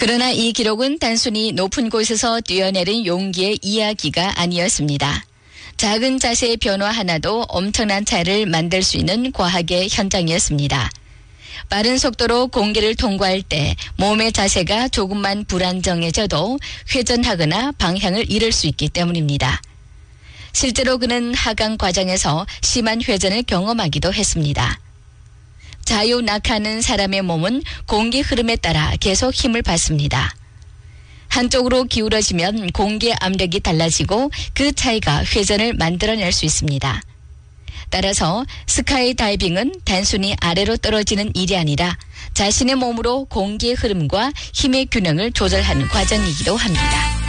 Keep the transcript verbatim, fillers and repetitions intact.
그러나 이 기록은 단순히 높은 곳에서 뛰어내린 용기의 이야기가 아니었습니다. 작은 자세의 변화 하나도 엄청난 차이를 만들 수 있는 과학의 현장이었습니다. 빠른 속도로 공기를 통과할 때 몸의 자세가 조금만 불안정해져도 회전하거나 방향을 잃을 수 있기 때문입니다. 실제로 그는 하강 과정에서 심한 회전을 경험하기도 했습니다. 자유 낙하하는 사람의 몸은 공기 흐름에 따라 계속 힘을 받습니다. 한쪽으로 기울어지면 공기의 압력이 달라지고 그 차이가 회전을 만들어낼 수 있습니다. 따라서 스카이 다이빙은 단순히 아래로 떨어지는 일이 아니라 자신의 몸으로 공기의 흐름과 힘의 균형을 조절하는 과정이기도 합니다.